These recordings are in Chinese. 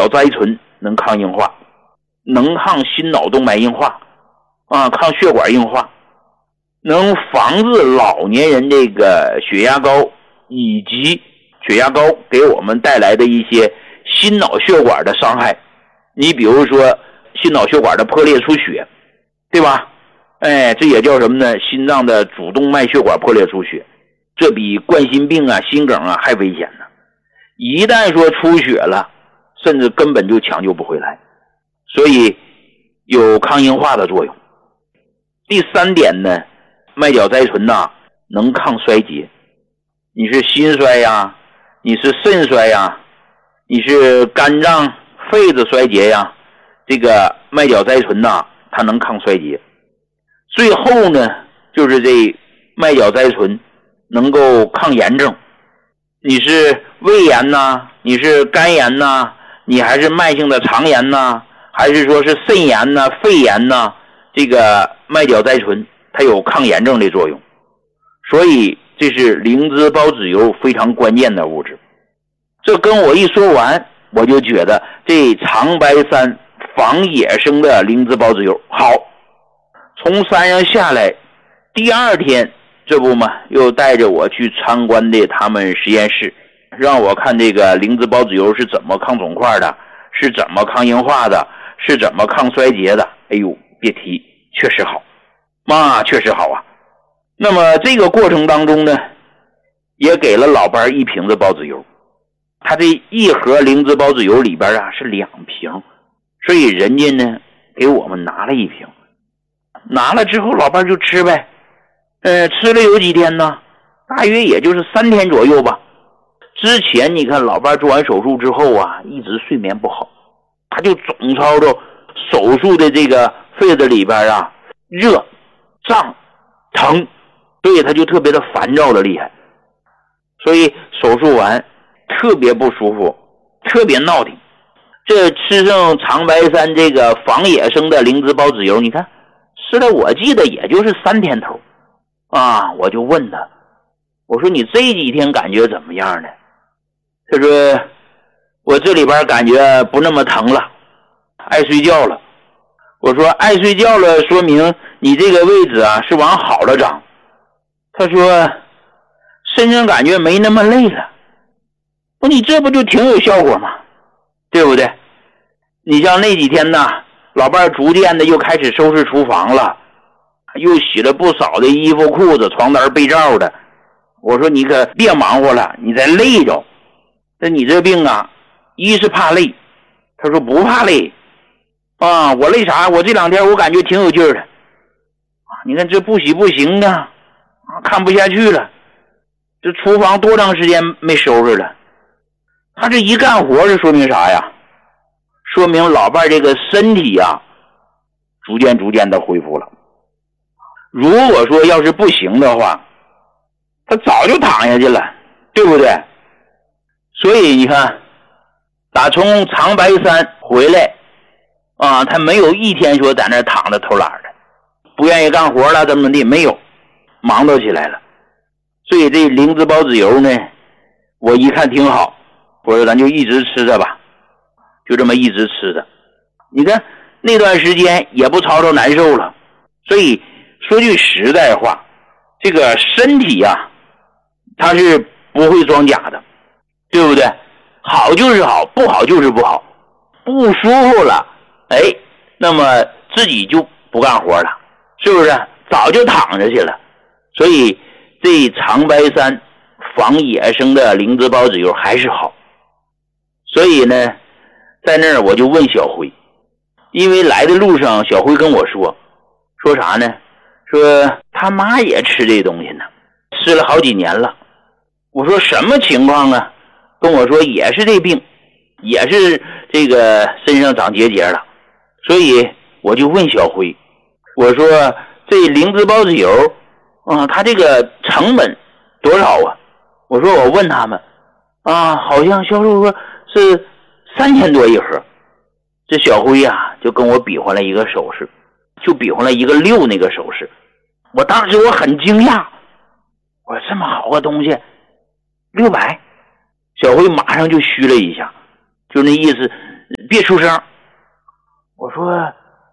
角甾醇能抗硬化，能抗心脑动脉硬化抗血管硬化，能防治老年人这个血压高，以及血压高给我们带来的一些心脑血管的伤害。你比如说心脑血管的破裂出血，对吧？这也叫什么呢？心脏的主动脉血管破裂出血，这比冠心病心梗还危险呢。一旦说出血了，甚至根本就抢救不回来，所以有抗硬化的作用。第3点呢，麦角甾醇能抗衰竭。你是心衰呀，你是肾衰呀，你是肝脏肺子衰竭呀，这个麦角甾醇它能抗衰竭。最后呢，就是这麦角甾醇能够抗炎症。你是胃炎你是肝炎你还是慢性的肠炎还是说是肾炎肺炎这个麦角甾醇它有抗炎症的作用。所以这是灵芝孢子油非常关键的物质。这跟我一说完，我就觉得这长白山仿野生的灵芝孢子油好。从山上下来，第2天这不嘛，又带着我去参观的他们实验室，让我看这个灵芝孢子油是怎么抗肿块的，是怎么抗硬化的，是怎么抗衰竭的。哎呦，别提，确实好，确实好啊。那么这个过程当中呢，也给了老伴1瓶子孢子油。他这一盒灵芝孢子油里边是2瓶，所以人家呢给我们拿了1瓶。拿了之后老伴就吃呗。吃了有几天呢？大约也就是3天左右吧。之前你看老伴做完手术之后一直睡眠不好，他就总操着手术的这个肺子里边热、胀、疼，所以他就特别的烦躁的厉害。所以手术完特别不舒服，特别闹挺。这吃上长白山这个仿野生的灵芝孢子油，你看吃了我记得也就是3天头我就问他，我说你这几天感觉怎么样呢？他说我这里边感觉不那么疼了，爱睡觉了。我说爱睡觉了，说明你这个位置是往好了长。他说身上感觉没那么累了。我说你这不就挺有效果吗？对不对？你像那几天老伴逐渐的又开始收拾厨房了，又洗了不少的衣服裤子床单被罩的。我说你可别忙活了，你再累着。那你这病一是怕累，他说不怕累我累啥？我这2天我感觉挺有劲儿的你看这不洗不行看不下去了，这厨房多长时间没收拾了。他这一干活是说明啥呀？说明老伴这个身体逐渐的恢复了。如果说要是不行的话，他早就躺下去了，对不对？所以你看打从长白山回来他没有一天说在那躺着偷懒的，不愿意干活了怎么的，没有，忙叨起来了。所以这灵芝孢子油呢，我一看挺好，我说咱就一直吃着吧，就这么一直吃着。你看那段时间也不吵吵难受了。所以说句实在话，这个身体它是不会装假的，对不对？好就是好，不好就是不好。不舒服了那么自己就不干活了，是不是？早就躺着去了。所以这长白山仿野生的灵芝孢子油还是好。所以呢在那儿我就问小辉，因为来的路上小辉跟我说啥呢？说他妈也吃这东西呢，吃了好几年了。我说什么情况啊？跟我说也是这病，也是这个身上长结节了。所以我就问小辉，我说这灵芝孢子油它这个成本多少啊？我说我问他们好像销售说是3000多一盒。这小辉就跟我比划了一个手势，就比划了一个6那个手势。我当时我很惊讶，我说这么好个东西600。小辉马上就虚了一下，就那意思别出声。我说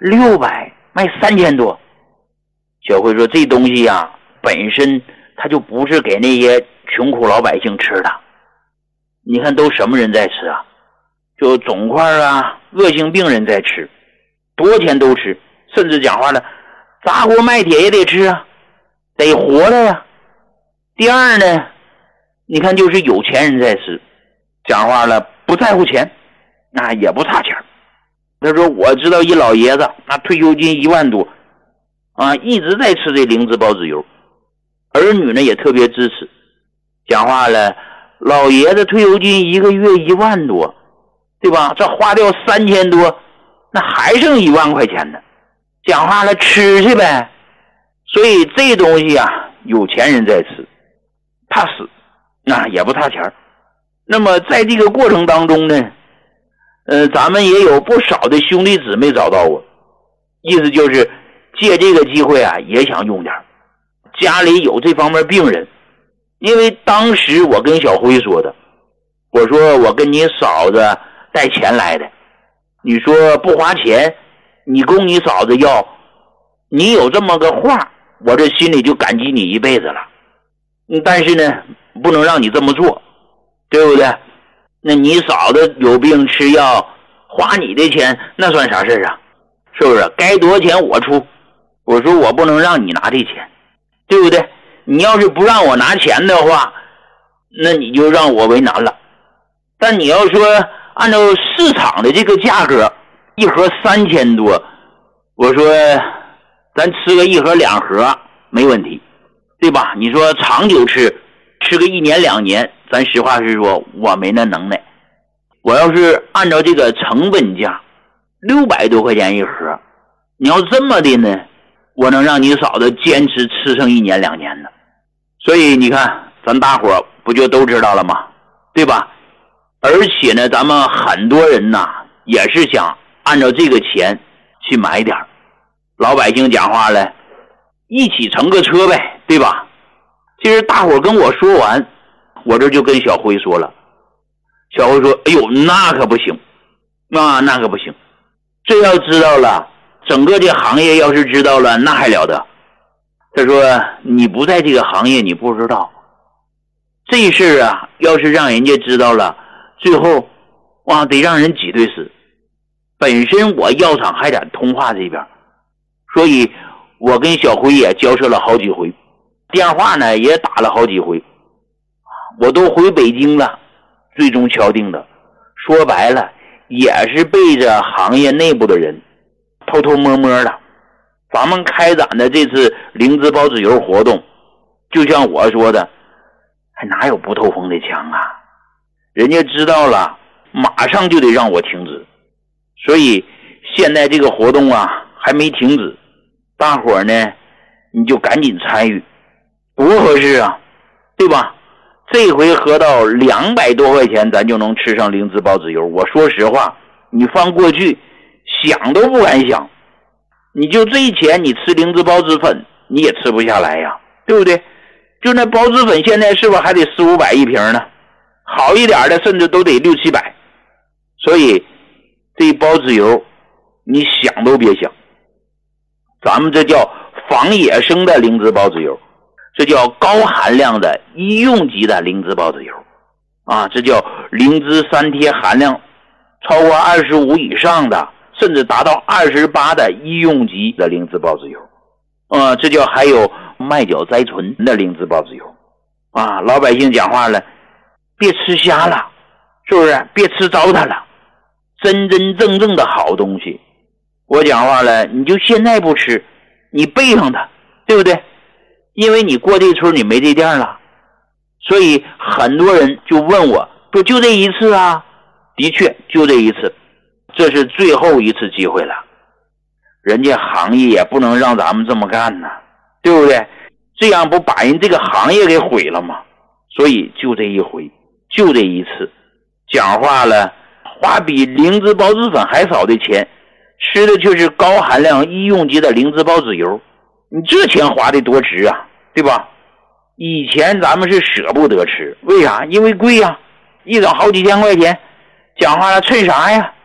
600卖3000多。小辉说这东西呀，本身它就不是给那些穷苦老百姓吃的。你看都什么人在吃啊？就肿块啊，恶性病人在吃，多少钱都吃，甚至讲话了，砸锅卖铁也得吃啊，得活的呀。第二呢，你看就是有钱人在吃，讲话了不在乎钱，那也不差钱。他说我知道一老爷子，那退休金1万多啊，一直在吃这灵芝孢子油，儿女呢也特别支持。讲话了，老爷子退休金1个月1万多，对吧？这花掉3000多，那还剩1万块钱呢。讲话了，吃去呗。所以这东西啊，有钱人在吃，怕死，那也不差钱。那么在这个过程当中呢，咱们也有不少的兄弟姊妹找到我，意思就是借这个机会啊，也想用点。家里有这方面病人，因为当时我跟小辉说的，我说我跟你嫂子带钱来的，你说不花钱，你供你嫂子要，你有这么个话，我这心里就感激你一辈子了。但是呢，不能让你这么做，对不对？那你嫂子有病吃药，花你的钱，那算啥事啊？是不是？该多少钱我出。我说我不能让你拿这钱，对不对？你要是不让我拿钱的话，那你就让我为难了。但你要说按照市场的这个价格，一盒3000多，我说咱吃个1盒2盒没问题，对吧？你说长久吃个1年2年，咱实话实说，我没那能耐。我要是按照这个成本价600多块钱一盒，你要这么的呢，我能让你嫂子坚持吃上1年2年的。所以你看咱大伙不就都知道了吗？对吧？而且呢，咱们很多人呐也是想按照这个钱去买点。老百姓讲话了，一起乘个车呗，对吧？其实大伙跟我说完，我这就跟小辉说了。小辉说哎呦，那可不行啊，那可不行，这要知道了，整个这行业要是知道了，那还了得。他说你不在这个行业你不知道，这事啊要是让人家知道了，最后哇得让人挤兑死。本身我药厂还在通化这边，所以我跟小辉也交涉了好几回，电话呢也打了好几回，我都回北京了，最终敲定的。说白了也是背着行业内部的人偷偷摸摸的。咱们开展的这次灵芝孢子油活动，就像我说的，还哪有不透风的墙啊？人家知道了马上就得让我停止。所以现在这个活动啊还没停止，大伙儿呢你就赶紧参与，多合适啊，对吧？这回合到200多块钱咱就能吃上灵芝孢子油，我说实话你放过去想都不敢想。你就这钱你吃灵芝孢子粉你也吃不下来呀，对不对？就那孢子粉现在是不是还得400-500一瓶呢？好一点的甚至都得600-700。所以这孢子油你想都别想，咱们这叫仿野生的灵芝孢子油，这叫高含量的医用级的灵芝孢子油啊，这叫灵芝3贴含量超过25以上的，甚至达到28的医用级的灵芝孢子油这叫还有麦角甾醇的灵芝孢子油啊。老百姓讲话了，别吃瞎了，是不是？别吃糟蹋了，真真正正的好东西。我讲话了，你就现在不吃，你背上它，对不对？因为你过这村你没这店了。所以很多人就问我说就这一次啊？的确就这一次，这是最后一次机会了。人家行业也不能让咱们这么干呢，对不对？这样不把人这个行业给毁了吗？所以就这一回，就这一次，讲话了，花比灵芝孢子粉还少的钱，吃的却是高含量医用级的灵芝孢子油，你这钱花的多值啊，对吧？以前咱们是舍不得吃，为啥？因为贵啊，一整好几千块钱，讲话了趁啥呀？